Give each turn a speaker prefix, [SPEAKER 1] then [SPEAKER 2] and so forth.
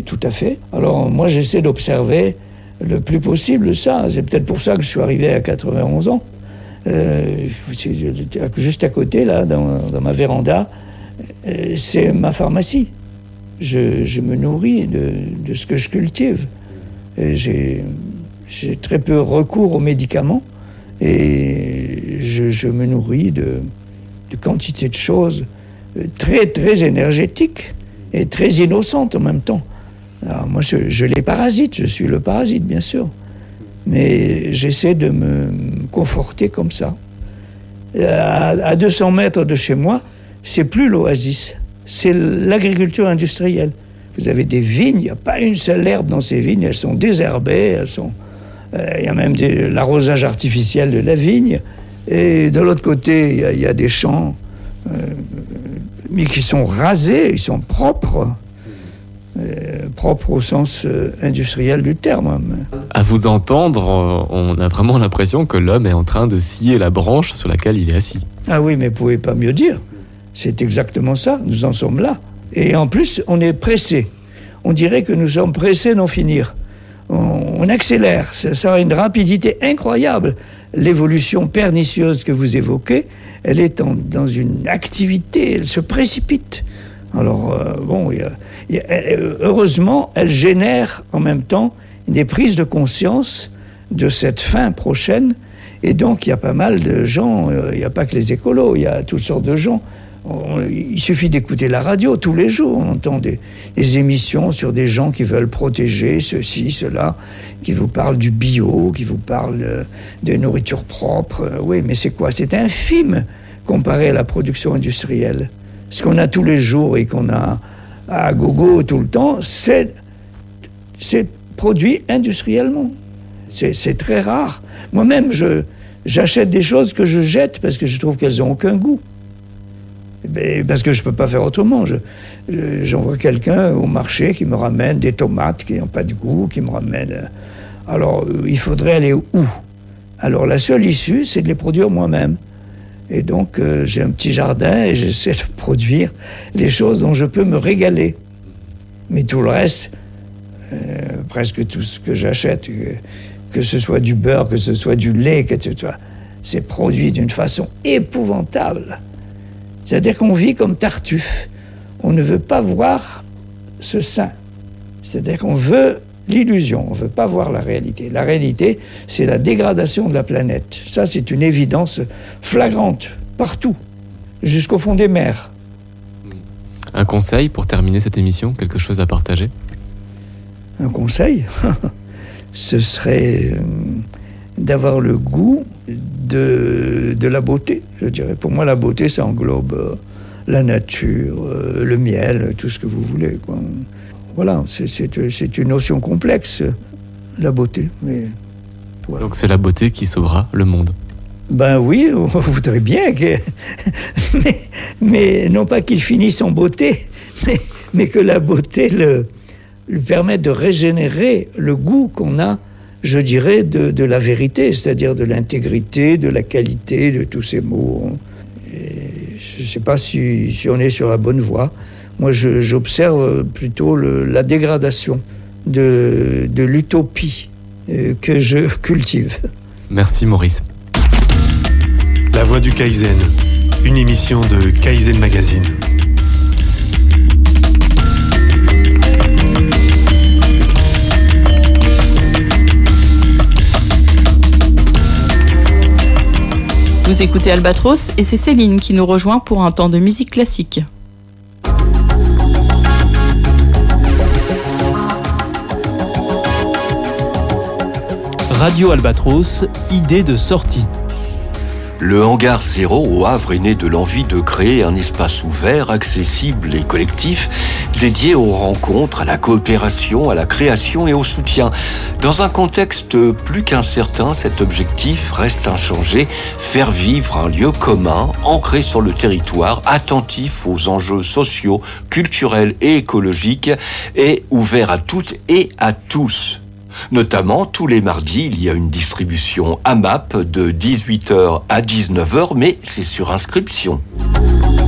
[SPEAKER 1] tout à fait. Alors moi, j'essaie d'observer le plus possible ça. C'est peut-être pour ça que je suis arrivé à 91 ans. Juste à côté, là, dans ma véranda, c'est ma pharmacie. Je me nourris de ce que je cultive. Et j'ai très peu recours aux médicaments et je me nourris de quantité de choses très, très énergétiques et très innocentes en même temps. Alors moi, je les parasite, je suis le parasite, bien sûr. Mais j'essaie de me conforter comme ça. À 200 mètres de chez moi, c'est plus l'oasis, c'est l'agriculture industrielle. Vous avez des vignes, il n'y a pas une seule herbe dans ces vignes, elles sont désherbées, il y a même l'arrosage artificiel de la vigne. Et de l'autre côté, il y a des champs, mais qui sont rasés, ils sont propres. Propre au sens industriel du terme.
[SPEAKER 2] À vous entendre, on a vraiment l'impression que l'homme est en train de scier la branche sur laquelle il est assis.
[SPEAKER 1] Ah oui, mais vous ne pouvez pas mieux dire. C'est exactement ça, nous en sommes là. Et en plus, on est pressé. On dirait que nous sommes pressés d'en finir. On accélère, ça a une rapidité incroyable. L'évolution pernicieuse que vous évoquez, elle est dans une activité, elle se précipite. Alors, heureusement, elle génère en même temps des prises de conscience de cette fin prochaine. Et donc, il y a pas mal de gens, il n'y a pas que les écolos, il y a toutes sortes de gens. Il suffit d'écouter la radio tous les jours. On entend des émissions sur des gens qui veulent protéger ceci, cela, qui vous parlent du bio, qui vous parlent de nourriture propre. Oui, mais c'est quoi ? C'est infime comparé à la production industrielle. Ce qu'on a tous les jours et qu'on a à gogo tout le temps, c'est produit industriellement. C'est très rare. Moi-même, j'achète des choses que je jette parce que je trouve qu'elles n'ont aucun goût. Parce que je ne peux pas faire autrement. J'envoie quelqu'un au marché qui me ramène des tomates qui n'ont pas de goût, qui me ramène... Alors, il faudrait aller où ? Alors, la seule issue, c'est de les produire moi-même. Et donc, j'ai un petit jardin et j'essaie de produire les choses dont je peux me régaler. Mais tout le reste, presque tout ce que j'achète, que ce soit du beurre, que ce soit du lait, c'est produit d'une façon épouvantable. C'est-à-dire qu'on vit comme Tartuffe. On ne veut pas voir ce sein. C'est-à-dire qu'on veut l'illusion, on ne veut pas voir la réalité. La réalité, c'est la dégradation de la planète. Ça, c'est une évidence flagrante, partout, jusqu'au fond des mers.
[SPEAKER 2] Un conseil pour terminer cette émission, quelque chose à partager ?
[SPEAKER 1] Un conseil ? Ce serait d'avoir le goût de la beauté, je dirais. Pour moi, la beauté, ça englobe la nature, le miel, tout ce que vous voulez, quoi. Voilà, c'est une notion complexe, la beauté. Mais, voilà.
[SPEAKER 2] Donc c'est la beauté qui sauvera le monde.
[SPEAKER 1] Ben oui, on voudrait bien que... mais non pas qu'il finisse en beauté, mais que la beauté lui permette de régénérer le goût qu'on a, je dirais, de la vérité, c'est-à-dire de l'intégrité, de la qualité, de tous ces mots. Et je ne sais pas si on est sur la bonne voie. Moi, j'observe plutôt la dégradation de l'utopie que je cultive.
[SPEAKER 2] Merci Maurice.
[SPEAKER 3] La Voix du Kaizen, une émission de Kaizen Magazine.
[SPEAKER 4] Vous écoutez Albatros et c'est Céline qui nous rejoint pour un temps de musique classique.
[SPEAKER 5] Radio Albatros, idée de sortie.
[SPEAKER 6] Le Hangar Zéro au Havre est né de l'envie de créer un espace ouvert, accessible et collectif, dédié aux rencontres, à la coopération, à la création et au soutien. Dans un contexte plus qu'incertain, cet objectif reste inchangé, faire vivre un lieu commun, ancré sur le territoire, attentif aux enjeux sociaux, culturels et écologiques, et ouvert à toutes et à tous. Notamment, tous les mardis, il y a une distribution AMAP de 18h à 19h, mais c'est sur inscription.